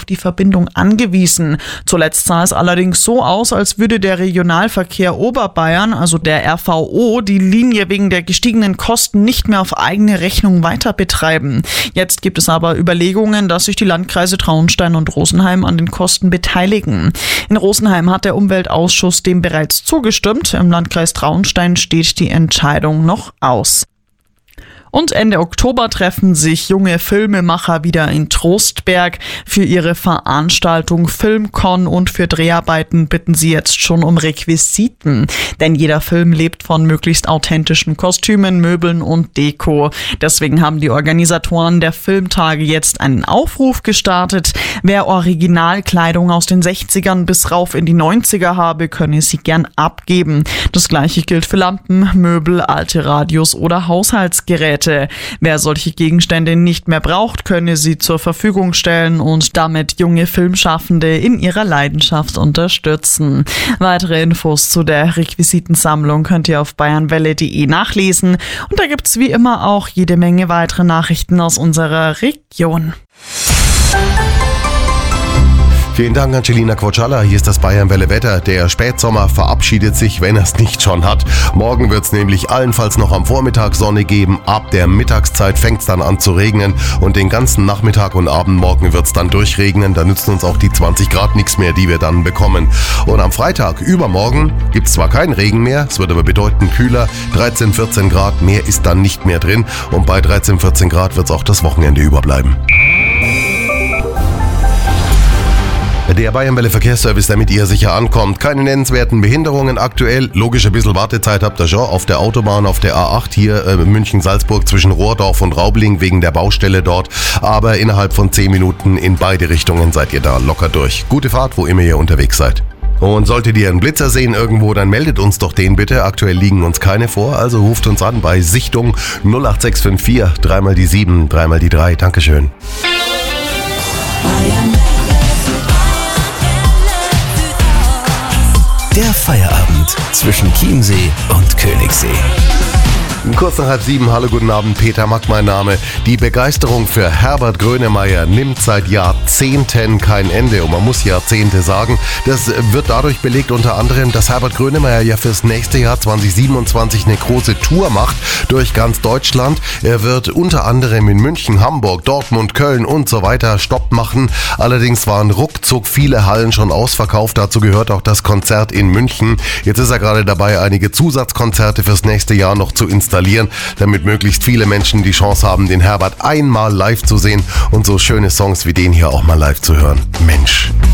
die Verbindung angewiesen. Zuletzt sah es allerdings so aus, als würde der Regionalverkehr Oberbayern, also der RVO, die Linie wegen der gestiegenen Kosten nicht mehr auf eigene Rechnung weiter betreiben. Jetzt gibt es aber Überlegungen, dass sich die Landkreise Traunstein und Rosenheim an den Kosten beteiligen. In Rosenheim hat der Umweltausschuss dem bereits zugestimmt. Im Landkreis Traunstein steht die Entscheidung noch aus. Und Ende Oktober treffen sich junge Filmemacher wieder in Trostberg. Für ihre Veranstaltung Filmcon und für Dreharbeiten bitten sie jetzt schon um Requisiten. Denn jeder Film lebt von möglichst authentischen Kostümen, Möbeln und Deko. Deswegen haben die Organisatoren der Filmtage jetzt einen Aufruf gestartet. Wer Originalkleidung aus den 60ern bis rauf in die 90er habe, könne sie gern abgeben. Das gleiche gilt für Lampen, Möbel, alte Radios oder Haushaltsgeräte. Wer solche Gegenstände nicht mehr braucht, könne sie zur Verfügung stellen und damit junge Filmschaffende in ihrer Leidenschaft unterstützen. Weitere Infos zu der Requisitensammlung könnt ihr auf bayernwelle.de nachlesen. Und da gibt's wie immer auch jede Menge weitere Nachrichten aus unserer Region. Vielen Dank, Angelina Quoccialla. Hier ist das Bayern-Welle-Wetter. Der Spätsommer verabschiedet sich, wenn er es nicht schon hat. Morgen wird es nämlich allenfalls noch am Vormittag Sonne geben. Ab der Mittagszeit fängt es dann an zu regnen und den ganzen Nachmittag und Abend morgen wird es dann durchregnen. Da nützen uns auch die 20 Grad nichts mehr, die wir dann bekommen. Und am Freitag, übermorgen, gibt es zwar keinen Regen mehr, es wird aber bedeutend kühler. 13, 14 Grad, mehr ist dann nicht mehr drin. Und bei 13, 14 Grad wird es auch das Wochenende überbleiben. Der Bayern-Welle Verkehrsservice, damit ihr sicher ankommt. Keine nennenswerten Behinderungen aktuell. Logisch, ein bisschen Wartezeit habt ihr schon auf der Autobahn, auf der A8 hier München-Salzburg zwischen Rohrdorf und Raubling wegen der Baustelle dort. Aber innerhalb von 10 Minuten in beide Richtungen seid ihr da locker durch. Gute Fahrt, wo immer ihr unterwegs seid. Und solltet ihr einen Blitzer sehen irgendwo, dann meldet uns doch den bitte. Aktuell liegen uns keine vor, also ruft uns an bei Sichtung 08654 3 die 7, 3 die 3. Dankeschön. Der Feierabend zwischen Chiemsee und Königssee. Kurz nach 6:30, hallo, guten Abend, Peter Mack mein Name. Die Begeisterung für Herbert Grönemeyer nimmt seit Jahrzehnten kein Ende und man muss Jahrzehnte sagen. Das wird dadurch belegt unter anderem, dass Herbert Grönemeyer ja fürs nächste Jahr 2027 eine große Tour macht durch ganz Deutschland. Er wird unter anderem in München, Hamburg, Dortmund, Köln und so weiter Stopp machen. Allerdings waren ruckzuck viele Hallen schon ausverkauft. Dazu gehört auch das Konzert in München. Jetzt ist er gerade dabei, einige Zusatzkonzerte fürs nächste Jahr noch zu installieren, damit möglichst viele Menschen die Chance haben, den Herbert einmal live zu sehen und so schöne Songs wie den hier auch mal live zu hören. Mensch.